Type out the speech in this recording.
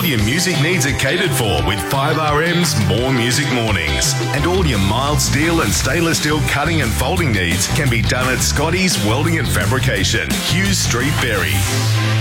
your music needs are catered for with 5RM's More Music Mornings. And all your mild steel and stainless steel cutting and folding needs can be done at Scotty's Welding and Fabrication, Hughes Street, Berry.